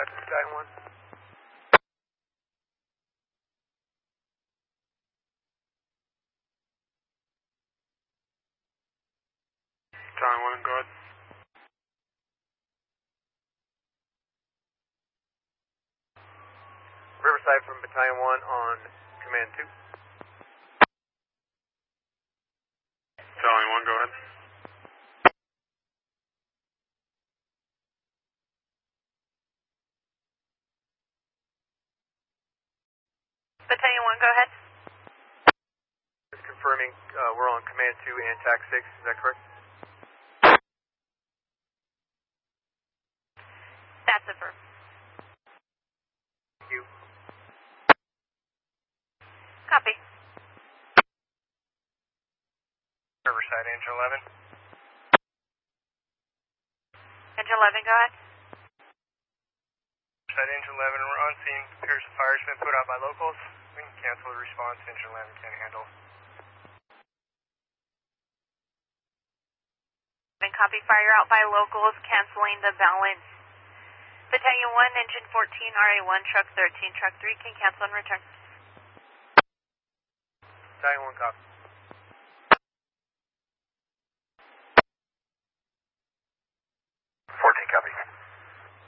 Riverside from Battalion 1. Battalion 1, go ahead. Riverside from Battalion 1 on Command 2. Battalion 1, go ahead. Battalion 1, go ahead. Just confirming we're on Command 2 and TAC 6, is that correct? That's affirmed. Thank you. Copy. Riverside, Angel 11. Angel 11, go ahead. Riverside, Angel 11, we're on scene. Appears the fire's been put out by locals. We can cancel the response. Angel 11 can't handle. Copy, fire out by locals, canceling the balance. Battalion 1, engine 14, RA1, truck 13, truck 3 can cancel and return. Battalion 1, copy.